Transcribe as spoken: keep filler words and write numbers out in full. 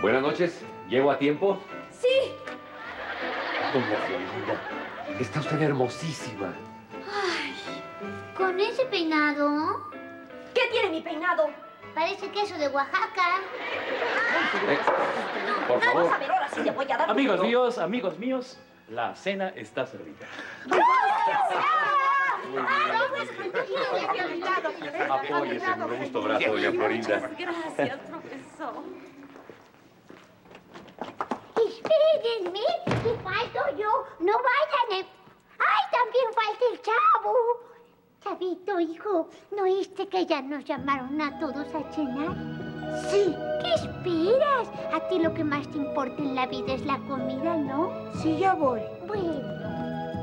Buenas noches. ¿Llego a tiempo? Sí. Doña Florinda, está usted hermosísima. Ay, ¿con ese peinado? ¿Qué tiene mi peinado? Parece queso de Oaxaca. Eh, por favor. Vamos a ver, ahora sí le voy a dar... Amigos míos, amigos míos, la cena está servida. Apóyese en un robusto brazo, doña Florinda. Gracias, profesor. Espérenme, que falto yo. No vayan. eh. ¡Ay, también falta el chavo! Chavito, hijo, ¿no oíste que ya nos llamaron a todos a cenar? Sí. ¿Qué esperas? A ti lo que más te importa en la vida es la comida, ¿no? Sí, ya voy. Bueno.